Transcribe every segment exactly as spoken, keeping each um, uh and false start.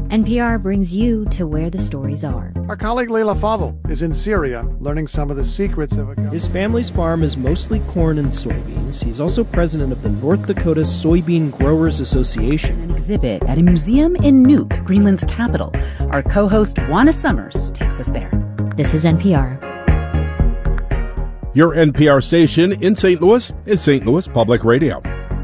N P R brings you to where the stories are. Our colleague Leila Fadel is in Syria learning some of the secrets of a... His family's farm is mostly corn and soybeans. He's also president of the North Dakota Soybean Growers Association. An exhibit at a museum in Nuuk, Greenland's capital. Our co-host Juana Summers takes us there. This is N P R. Your N P R station in Saint Louis is Saint Louis Public Radio.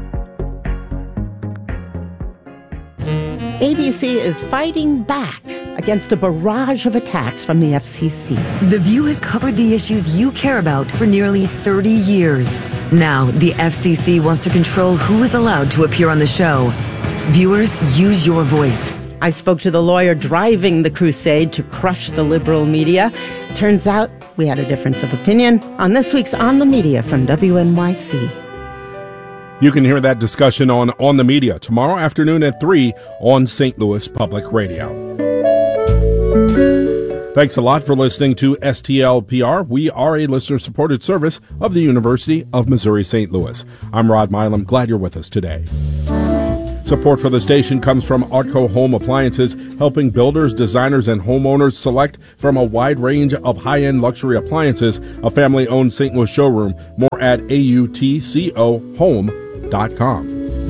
A B C is fighting back against a barrage of attacks from the F C C. The View has covered the issues you care about for nearly thirty years. Now, the F C C wants to control who is allowed to appear on the show. Viewers, use your voice. I spoke to the lawyer driving the crusade to crush the liberal media. Turns out we had a difference of opinion on this week's On the Media from W N Y C. You can hear that discussion on On the Media tomorrow afternoon at three on Saint Louis Public Radio. Thanks a lot for listening to S T L P R. We are a listener-supported service of the University of Missouri-Saint Louis. I'm Rod Milam. Glad you're with us today. Support for the station comes from Artco Home Appliances, helping builders, designers, and homeowners select from a wide range of high-end luxury appliances. A family-owned Saint Louis showroom. More at A U T C O home dot com.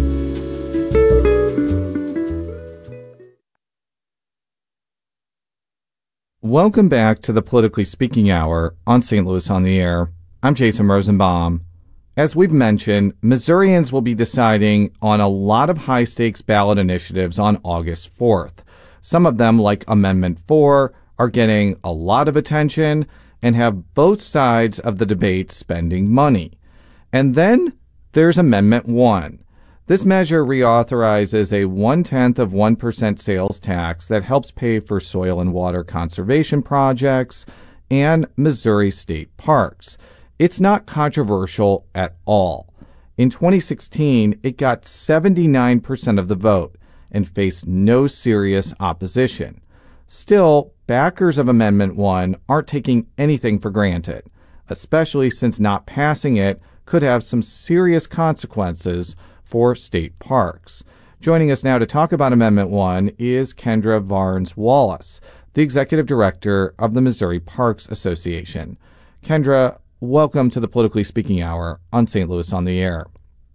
Welcome back to the Politically Speaking Hour on Saint Louis on the Air. I'm Jason Rosenbaum. As we've mentioned, Missourians will be deciding on a lot of high-stakes ballot initiatives on August fourth. Some of them, like Amendment four, are getting a lot of attention and have both sides of the debate spending money. And then there's Amendment one. This measure reauthorizes a one-tenth of one percent sales tax that helps pay for soil and water conservation projects and Missouri state parks. It's not controversial at all. In twenty sixteen, it got seventy-nine percent of the vote and faced no serious opposition. Still, backers of Amendment one aren't taking anything for granted, especially since not passing it could have some serious consequences for state parks. Joining us now to talk about Amendment one is Kendra Varnes-Wallace, the Executive Director of the Missouri Parks Association. Kendra, welcome to the Politically Speaking Hour on Saint Louis on the Air.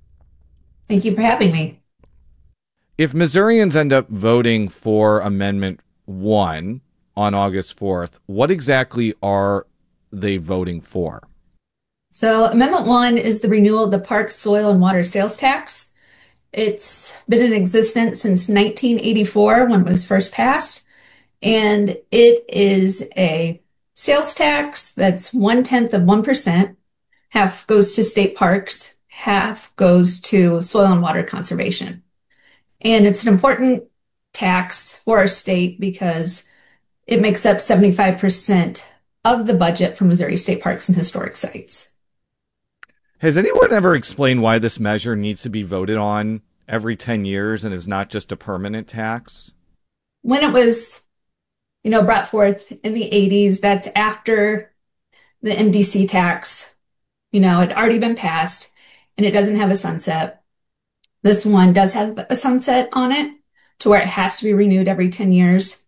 Thank you for having me. If Missourians end up voting for Amendment one on August fourth, what exactly are they voting for? So Amendment one is the renewal of the park soil and water sales tax. It's been in existence since nineteen eighty-four when it was first passed, and it is a sales tax that's one-tenth of one percent. Half goes to state parks, half goes to soil and water conservation. And it's an important tax for our state because it makes up seventy-five percent of the budget for Missouri state parks and historic sites. Has anyone ever explained why this measure needs to be voted on every ten years and is not just a permanent tax? When it was, you know, brought forth in the eighties, that's after the M D C tax, you know, had already been passed and it doesn't have a sunset. This one does have a sunset on it to where it has to be renewed every ten years.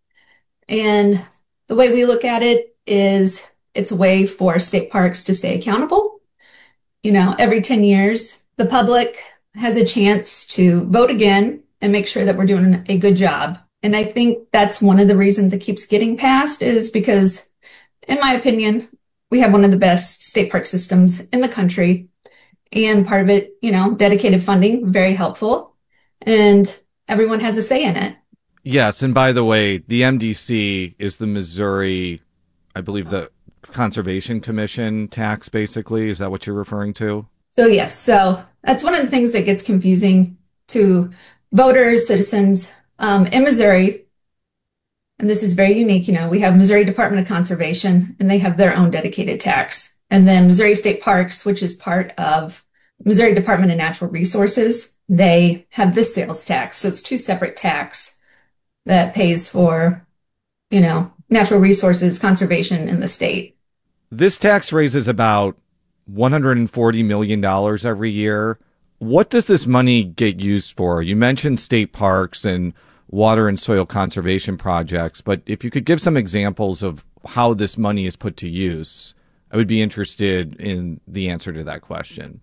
And the way we look at it is it's a way for state parks to stay accountable. You know, every ten years, the public has a chance to vote again and make sure that we're doing a good job. And I think that's one of the reasons it keeps getting passed is because, in my opinion, we have one of the best state park systems in the country. And part of it, you know, dedicated funding, very helpful. And everyone has a say in it. Yes. And by the way, the M D C is the Missouri, I believe the Conservation Commission tax, basically. Is that what you're referring to? So, yes. So that's one of the things that gets confusing to voters, citizens um, in Missouri. And this is very unique. You know, we have Missouri Department of Conservation, and they have their own dedicated tax. And then Missouri State Parks, which is part of Missouri Department of Natural Resources, they have this sales tax. So it's two separate tax that pays for, you know, natural resources, conservation in the state. This tax raises about one hundred forty million dollars every year. What does this money get used for? You mentioned state parks, and water and soil conservation projects. But if you could give some examples of how this money is put to use, I would be interested in the answer to that question.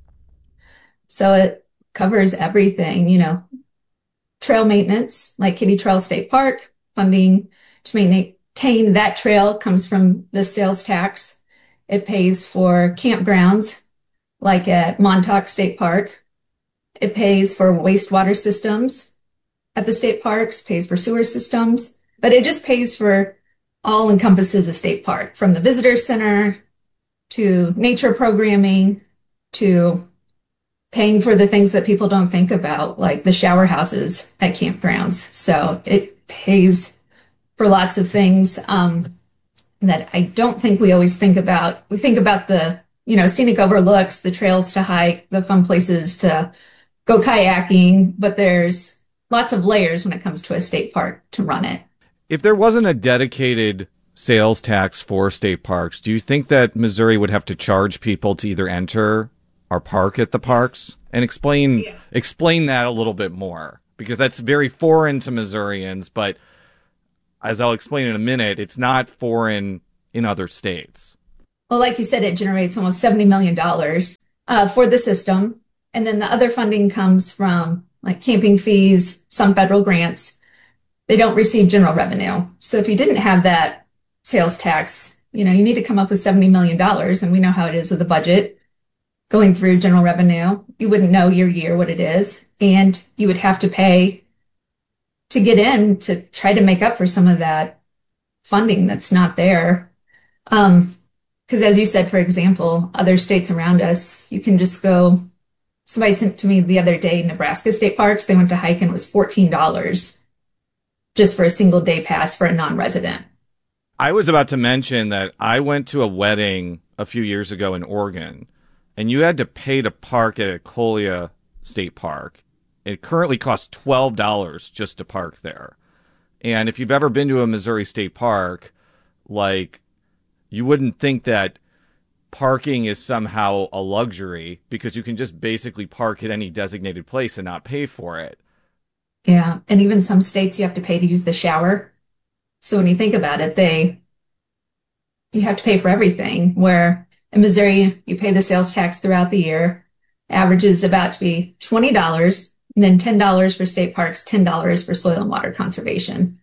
So it covers everything, you know, trail maintenance, like Kitty Trail State Park, funding to maintain that trail comes from the sales tax. It pays for campgrounds, like at Montauk State Park. It pays for wastewater systems at the state parks, pays for sewer systems, but it just pays for all encompasses a state park, from the visitor center to nature programming to paying for the things that people don't think about, like the shower houses at campgrounds. So it pays for lots of things um, that I don't think we always think about. We think about the, you know, scenic overlooks, the trails to hike, the fun places to go kayaking, but there's lots of layers when it comes to a state park to run it. If there wasn't a dedicated sales tax for state parks, do you think that Missouri would have to charge people to either enter or park at the parks? And explain yeah. explain that a little bit more, because that's very foreign to Missourians, but as I'll explain in a minute, it's not foreign in other states. Well, like you said, it generates almost seventy million dollars uh, for the system. And then the other funding comes from like camping fees, some federal grants. They don't receive general revenue. So if you didn't have that sales tax, you know, you need to come up with seventy million dollars. And we know how it is with the budget going through general revenue. You wouldn't know year to year what it is. And you would have to pay to get in to try to make up for some of that funding that's not there. Um, because as you said, for example, other states around us, you can just go, somebody sent to me the other day, Nebraska state parks, they went to hike and it was fourteen dollars just for a single day pass for a non-resident. I was about to mention that I went to a wedding a few years ago in Oregon, and you had to pay to park at Ecolia State Park. It currently costs twelve dollars just to park there. And if you've ever been to a Missouri State Park, like, you wouldn't think that parking is somehow a luxury, because you can just basically park at any designated place and not pay for it. Yeah, and even some states you have to pay to use the shower. So when you think about it, they, you have to pay for everything, where in Missouri, you pay the sales tax throughout the year. Average is about to be twenty dollars, and then ten dollars for state parks, ten dollars for soil and water conservation.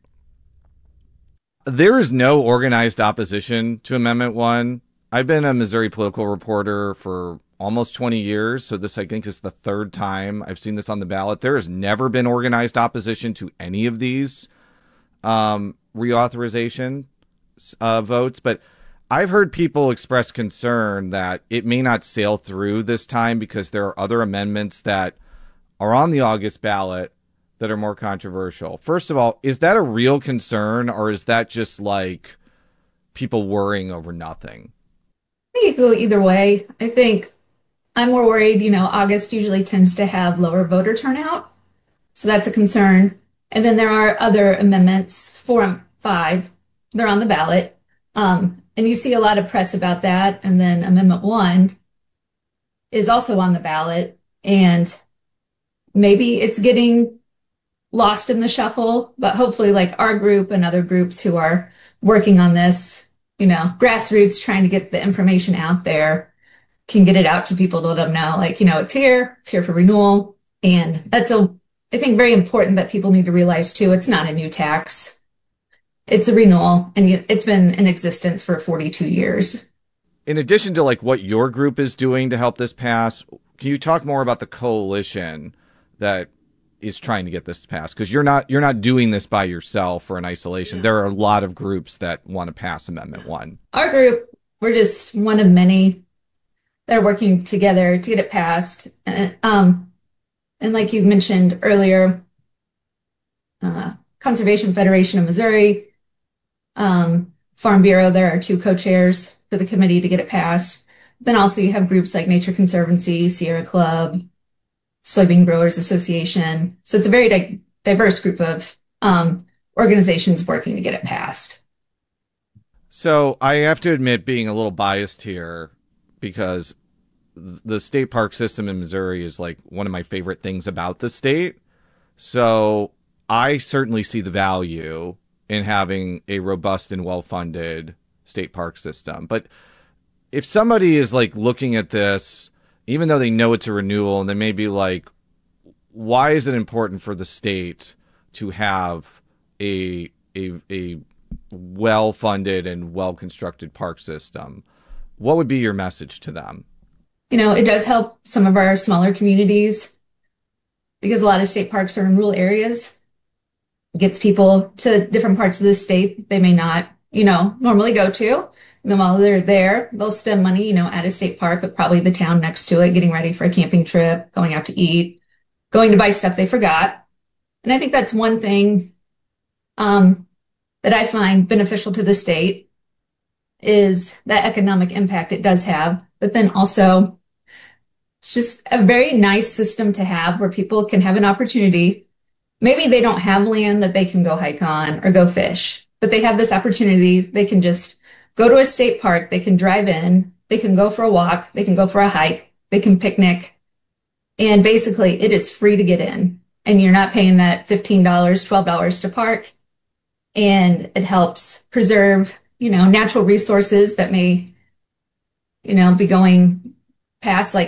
There is no organized opposition to Amendment one. I've been a Missouri political reporter for almost twenty years, so this, I think, is the third time I've seen this on the ballot. There has never been organized opposition to any of these um, reauthorization uh, votes, but I've heard people express concern that it may not sail through this time because there are other amendments that are on the August ballot that are more controversial. First of all, is that a real concern, or is that just like people worrying over nothing? I think it could go either way. I think I'm more worried, you know, August usually tends to have lower voter turnout. So that's a concern. And then there are other amendments, four and five, they're on the ballot. Um, and you see a lot of press about that. And then Amendment one is also on the ballot. And maybe it's getting lost in the shuffle, but hopefully, like our group and other groups who are working on this, you know, grassroots, trying to get the information out there, can get it out to people to let them know, like, you know, it's here, it's here for renewal. And that's a, I think, very important that people need to realize too, it's not a new tax. It's a renewal, and it's been in existence for forty-two years. In addition to like what your group is doing to help this pass, can you talk more about the coalition that is trying to get this passed? Because you're not you're not doing this by yourself or in isolation. Yeah. There are a lot of groups that want to pass Amendment one. Our group, we're just one of many that are working together to get it passed. And, um, and like you mentioned earlier, uh, Conservation Federation of Missouri, um, Farm Bureau, there are two co-chairs for the committee to get it passed. Then also you have groups like Nature Conservancy, Sierra Club, Soybean Growers Association. So it's a very di- diverse group of um, organizations working to get it passed. So I have to admit being a little biased here, because the state park system in Missouri is like one of my favorite things about the state. So I certainly see the value in having a robust and well-funded state park system. But if somebody is like looking at this, even though they know it's a renewal, and they may be like, why is it important for the state to have a a, a well-funded and well-constructed park system? What would be your message to them? You know, it does help some of our smaller communities because a lot of state parks are in rural areas. It gets people to different parts of the state they may not, you know, normally go to. And then while they're there, they'll spend money, you know, at a state park, but probably the town next to it, getting ready for a camping trip, going out to eat, going to buy stuff they forgot. And I think that's one thing um, that I find beneficial to the state is that economic impact it does have, but then also it's just a very nice system to have where people can have an opportunity. Maybe they don't have land that they can go hike on or go fish, but they have this opportunity. They can just go to a state park. They can drive in. They can go for a walk. They can go for a hike. They can picnic. And basically, it is free to get in. And you're not paying that fifteen dollars, twelve dollars to park. And it helps preserve, you know, natural resources that may, you know, be going past, like